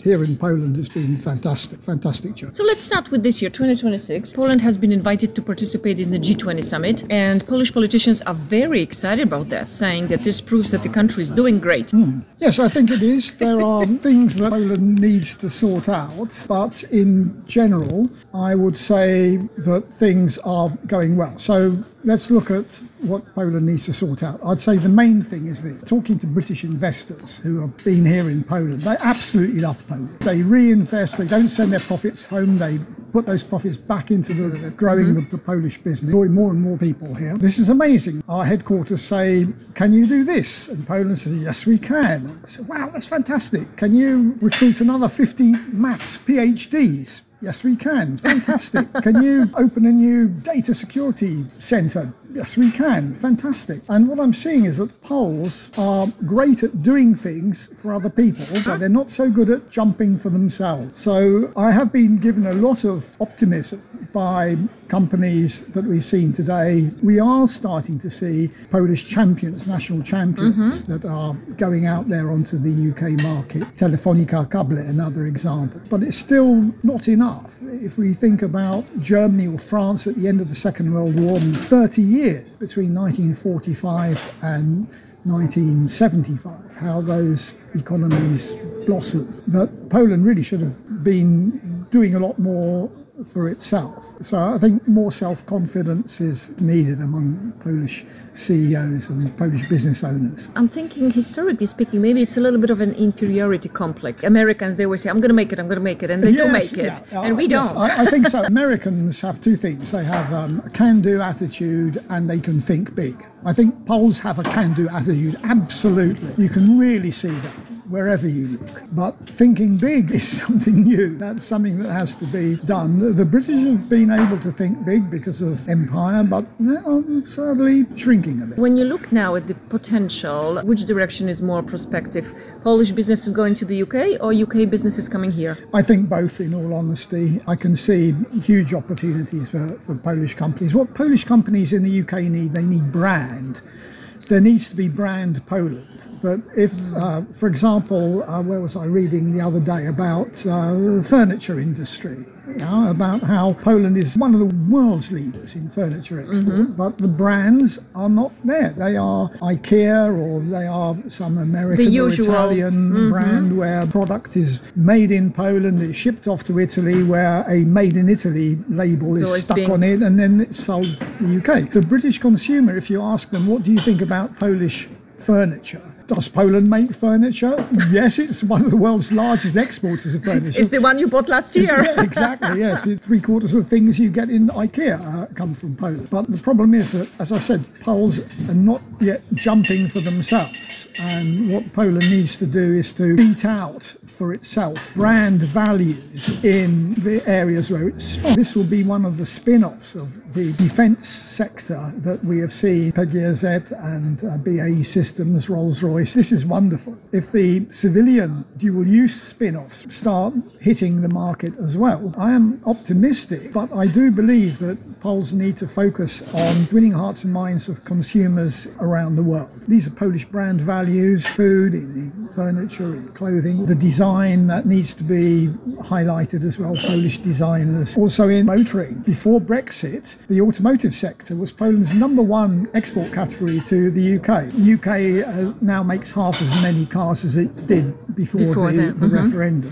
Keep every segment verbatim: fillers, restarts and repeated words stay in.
here in Poland has been fantastic, fantastic job. So let's start with this year, twenty twenty-six. Poland has been invited to participate in the G twenty summit, and Polish politicians are very excited about that, saying that this proves that the country is doing great. Mm. Yes, I think it is. There are things that Poland needs to sort out, but in general, I would say that things are going well. So let's look at what Poland needs to sort out. I'd say the main thing is this. Talking to British investors who have been here in Poland, they absolutely love Poland. They reinvest, they don't send their profits home, they put those profits back into the growing mm-hmm. the, the Polish business, drawing more and more people here. This is amazing. Our headquarters say, can you do this? And Poland says, yes, we can. I said, wow, that's fantastic. Can you recruit another fifty maths PhDs? Yes, we can. Fantastic. Can you open a new data security centre? Yes, we can. Fantastic. And what I'm seeing is that Poles are great at doing things for other people, but they're not so good at jumping for themselves. So I have been given a lot of optimism by companies that we've seen today. We are starting to see Polish champions, national champions, mm-hmm. that are going out there onto the U K market. Telefonica Cable, another example. But it's still not enough. If we think about Germany or France at the end of the Second World War, thirty years between nineteen forty-five and nineteen seventy-five, how those economies blossomed, that Poland really should have been doing a lot more for itself. So I think more self-confidence is needed among Polish C E Os and Polish business owners. I'm thinking, historically speaking, maybe it's a little bit of an inferiority complex. Americans, they always say, I'm going to make it, I'm going to make it, and they yes, do make it, yeah. and uh, we yes, don't. I, I think so. Americans have two things. They have um, a can-do attitude and they can think big. I think Poles have a can-do attitude, absolutely. You can really see that wherever you look. But thinking big is something new. That's something that has to be done. The British have been able to think big because of empire, but now sadly shrinking a bit. When you look now at the potential, which direction is more prospective? Polish businesses going to the U K or U K businesses coming here? I think both, in all honesty. I can see huge opportunities for, for Polish companies. What Polish companies in the U K need, they need brand. There needs to be brand Poland. That if, uh, for example, uh, where was I reading the other day about uh, the furniture industry, you know, about how Poland is one of the world's leaders in furniture export, mm-hmm. but the brands are not there. They are IKEA or they are some American or Italian mm-hmm. brand where product is made in Poland, it's shipped off to Italy, where a made in Italy label is stuck being... on it, and then it's sold in the U K. The British consumer, if you ask them, what do you think about Polish furniture? Does Poland make furniture? Yes, it's one of the world's largest exporters of furniture. It's the one you bought last year. Yeah, exactly, yes. It's three quarters of the things you get in IKEA uh, come from Poland. But the problem is that, as I said, Poles are not yet jumping for themselves. And what Poland needs to do is to beat out for itself brand values in the areas where it's strong. This will be one of the spin-offs of the defence sector that we have seen, P G Z and uh, B A E Systems, Rolls-Royce. This is wonderful. If the civilian dual-use spin-offs start hitting the market as well, I am optimistic, but I do believe that Poles need to focus on winning hearts and minds of consumers around the world. These are Polish brand values, food, in, in furniture, in clothing, the design that needs to be highlighted as well, Polish designers. Also in motoring. Before Brexit, the automotive sector was Poland's number one export category to the U K. The U K uh, now makes half as many cars as it did before, before the, the mm-hmm. referendum.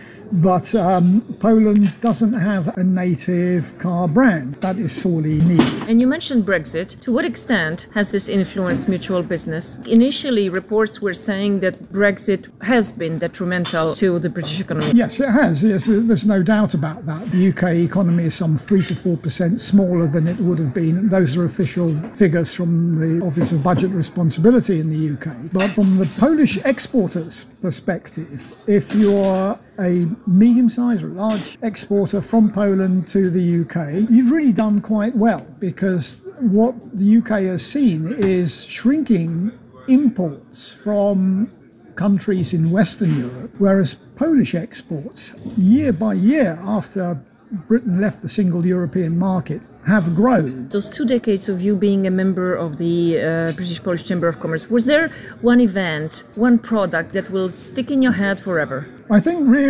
But um, Poland doesn't have a native car brand. That is sorely needed. And you mentioned Brexit. To what extent has this influenced mutual business? Initially, reports were saying that Brexit has been detrimental to the British economy. Yes, it has. Yes, there's no doubt about that. The U K economy is some three to four percent smaller than it would have been. Those are official figures from the Office of Budget Responsibility in the U K. But from the Polish exporters' perspective, if you're a medium-sized or large exporter from Poland to the U K, you've really done quite well, because what the U K has seen is shrinking imports from countries in Western Europe, whereas Polish exports, year by year after Britain left the single European market, have grown. Those two decades of you being a member of the uh, British-Polish Chamber of Commerce, was there one event, one product that will stick in your head forever? I think really